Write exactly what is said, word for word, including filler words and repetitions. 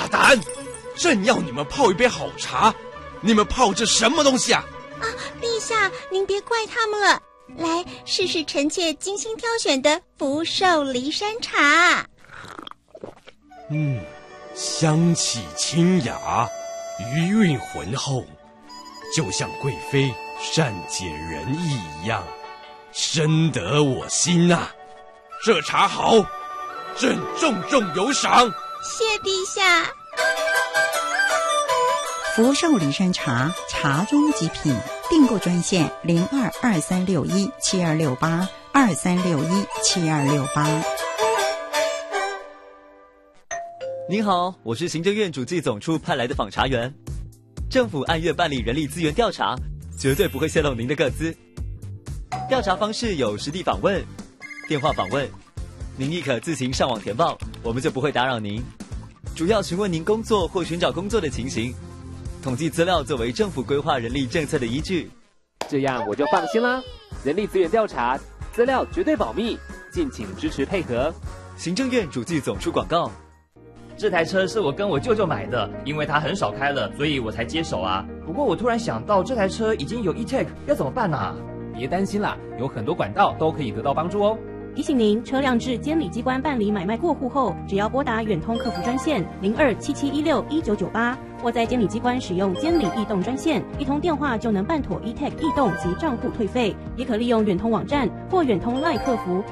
胆！正要你们泡一杯好茶，你们泡这什么东西啊？ 啊，陛下，您别怪他们了。来，试试臣妾精心挑选的福寿梨山茶。 嗯，香气清雅，余韵浑厚，就像贵妃善解人意一样，深得我心啊！这茶好，朕重重有赏。 谢陛下。 福寿梨山茶，茶中极品。订购专线零二二三六一七二六八二三六一七二六八。 您好，我是行政院主计总处派来的访查员。政府按月办理人力资源调查，绝对不会泄露您的个资。调查方式有实地访问、电话访问，您亦可自行上网填报，我们就不会打扰您。主要询问您工作或寻找工作的情形。统计资料作为政府规划人力政策的依据， 这样我就放心啦。人力资源调查资料绝对保密，敬请支持配合。 行政院主计总处广告。 这台车是我跟我舅舅买的，因为他很少开了，所以我才接手啊。不过我突然想到，这台车已经有 e-tag， 要怎么办啊？ 别担心啦，有很多管道都可以得到帮助哦。 提醒您，车辆至监理机关办理买卖过户后，只要拨打远通客服专线零二七七一六一九九八，或在监理机关使用监理异动专线，一通电话就能办妥 e-tag 异动及账户退费。也可利用远通网站或远通 LINE 客服